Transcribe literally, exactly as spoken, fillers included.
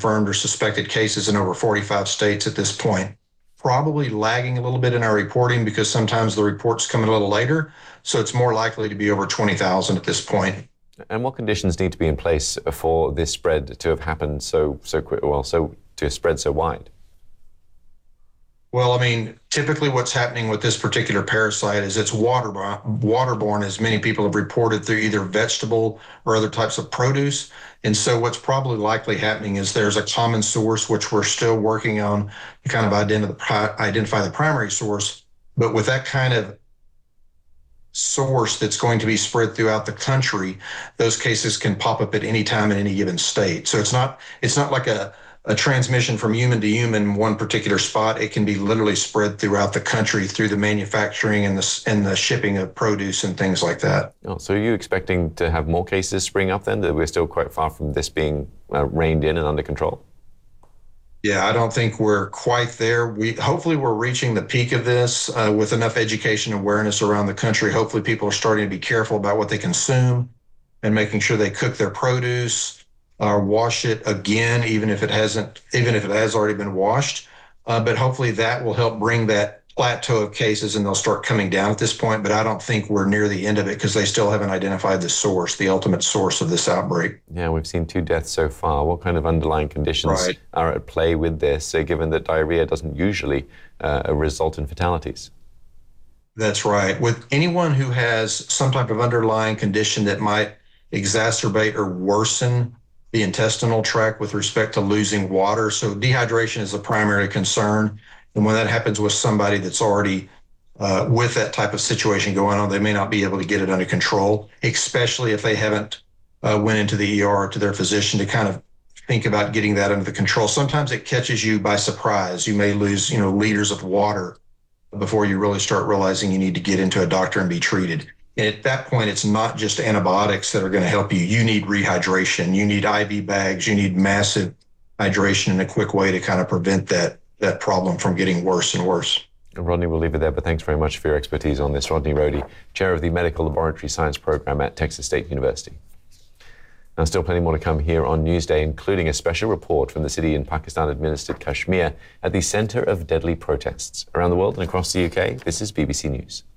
confirmed or suspected cases in over forty-five states at this point. Probably lagging a little bit in our reporting because sometimes the reports come in a little later, so it's more likely to be over twenty thousand at this point. And what conditions need to be in place for this spread to have happened so so quick? Well, so to spread so wide? Well, I mean, typically what's happening with this particular parasite is it's waterborne, waterborne, as many people have reported, through either vegetable or other types of produce. And so what's probably likely happening is there's a common source, which we're still working on to kind of identify, identify the primary source. But with that kind of source that's going to be spread throughout the country, those cases can pop up at any time in any given state. So it's not, it's not like a a transmission from human to human in one particular spot. It can be literally spread throughout the country through the manufacturing and the, and the shipping of produce and things like that. Oh, so are you expecting to have more cases spring up then, that we're still quite far from this being uh, reined in and under control? Yeah, I don't think we're quite there. We hopefully we're reaching the peak of this uh, with enough education and awareness around the country. Hopefully people are starting to be careful about what they consume and making sure they cook their produce, or wash it again, even if it hasn't, even if it has already been washed. Uh, but hopefully that will help bring that plateau of cases and they'll start coming down at this point. But I don't think we're near the end of it because they still haven't identified the source, the ultimate source of this outbreak. Yeah, we've seen two deaths so far. What kind of underlying conditions right. are at play with this, uh, given that diarrhea doesn't usually uh, result in fatalities? That's right. With anyone who has some type of underlying condition that might exacerbate or worsen the intestinal tract with respect to losing water. So dehydration is a primary concern. And when that happens with somebody that's already uh, with that type of situation going on, they may not be able to get it under control, especially if they haven't uh, went into the E R to their physician to kind of think about getting that under the control. Sometimes it catches you by surprise. You may lose, you know, liters of water before you really start realizing you need to get into a doctor and be treated. And at that point, it's not just antibiotics that are going to help you. You need rehydration. You need I V bags. You need massive hydration in a quick way to kind of prevent that, that problem from getting worse and worse. Rodney, we'll leave it there, but thanks very much for your expertise on this. Rodney Rohde, Chair of the Medical Laboratory Science Program at Texas State University. Now, still plenty more to come here on Newsday, including a special report from the city in Pakistan-administered Kashmir at the center of deadly protests. Around the world and across the U K, this is B B C News.